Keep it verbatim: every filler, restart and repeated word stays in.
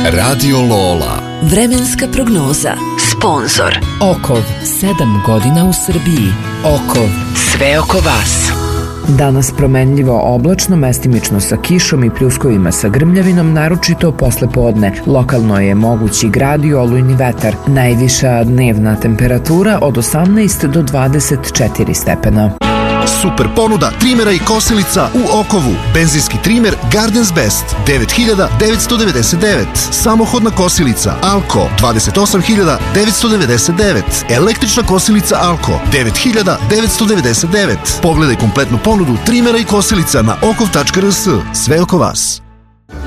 Radio Lola. Vremenska prognoza. Sponzor Okov, sedam godina u Srbiji. Okov, sve oko vas. Danas promenljivo oblačno, mestimično sa kišom i pljuskovima sa grmljavinom, naročito posle podne. Lokalno je mogući grad i olujni vetar. Najviša dnevna temperatura od osamnaest do dvadeset četiri stepena. Super ponuda trimera i kosilica u Okovu. Benzinski trimer Gardens Best devet hiljada devetsto devedeset devet. Samohodna kosilica Alko dvadeset osam hiljada devetsto devedeset devet. Električna kosilica Alko devet hiljada devetsto devedeset devet. Pogledaj kompletnu ponudu trimera i kosilica na okov tačka r s. Sve oko vas.